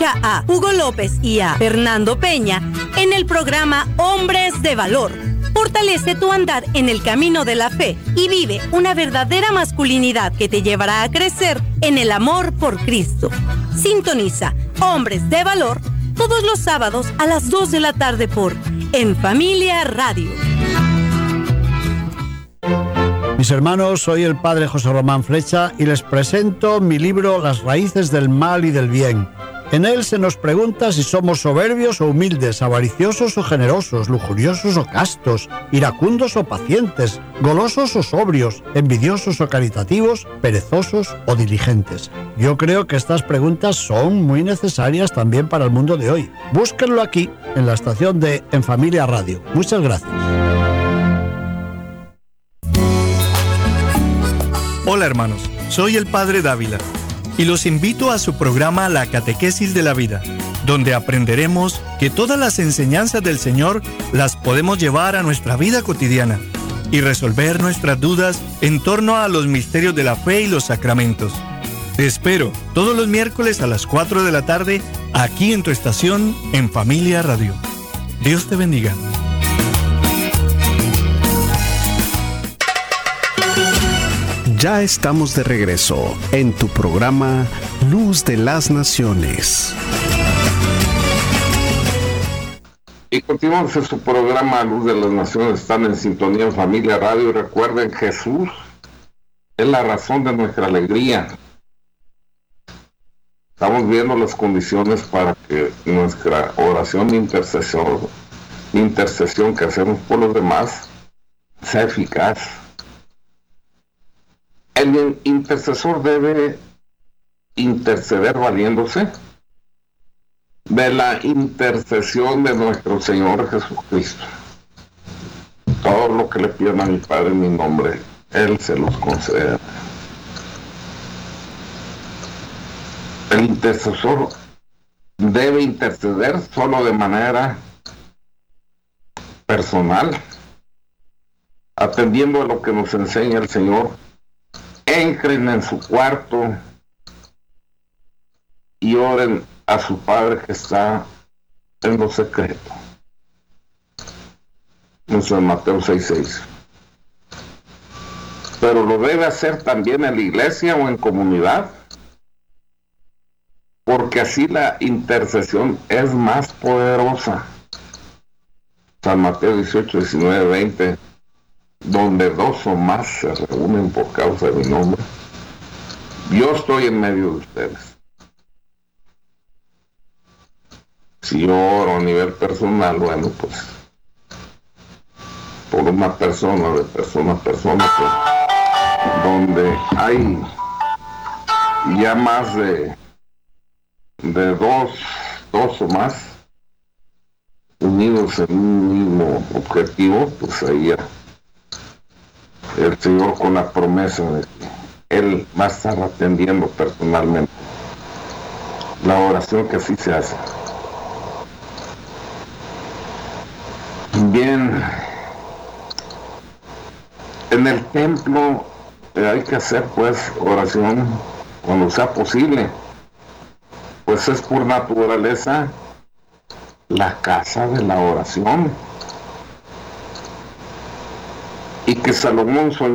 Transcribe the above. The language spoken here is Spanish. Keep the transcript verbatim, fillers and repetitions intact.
Escucha a Hugo López y a Fernando Peña en el programa Hombres de Valor. Fortalece tu andar en el camino de la fe y vive una verdadera masculinidad que te llevará a crecer en el amor por Cristo. Sintoniza Hombres de Valor todos los sábados a las dos de la tarde por En Familia Radio. Mis hermanos, soy el padre José Román Flecha y les presento mi libro Las raíces del mal y del bien. En él se nos pregunta si somos soberbios o humildes, avariciosos o generosos, lujuriosos o castos, iracundos o pacientes, golosos o sobrios, envidiosos o caritativos, perezosos o diligentes. Yo creo que estas preguntas son muy necesarias también para el mundo de hoy. Búsquenlo aquí, en la estación de En Familia Radio. Muchas gracias. Hola hermanos, soy el Padre Dávila y los invito a su programa La Catequesis de la Vida, donde aprenderemos que todas las enseñanzas del Señor las podemos llevar a nuestra vida cotidiana y resolver nuestras dudas en torno a los misterios de la fe y los sacramentos. Te espero todos los miércoles a las cuatro de la tarde aquí en tu estación En Familia Radio. Dios te bendiga. Ya estamos de regreso en tu programa Luz de las Naciones. Y continuamos en su programa Luz de las Naciones. Están en sintonía en Familia Radio. Y recuerden, Jesús es la razón de nuestra alegría. Estamos viendo las condiciones para que nuestra oración de intercesión, intercesión que hacemos por los demás sea eficaz. El intercesor debe interceder valiéndose de la intercesión de nuestro Señor Jesucristo. Todo lo que le pidan a mi Padre en mi nombre, Él se los concederá. El intercesor debe interceder solo de manera personal, atendiendo a lo que nos enseña el Señor. Entren en su cuarto y oren a su Padre que está en lo secreto. En San Mateo seis seis. Pero lo debe hacer también en la iglesia o en comunidad, porque así la intercesión es más poderosa. San Mateo dieciocho, diecinueve, veinte. Donde dos o más se reúnen por causa de mi nombre, yo estoy en medio de ustedes. Si yo oro a nivel personal, bueno, pues por una persona, de persona a persona, pues, donde hay ya más de de dos, dos o más unidos en un mismo objetivo, pues ahí ya el Señor, con la promesa de que Él va a estar atendiendo personalmente la oración que así se hace. Bien, en el templo hay que hacer pues oración cuando sea posible, pues es por naturaleza la casa de la oración. Y que Salomón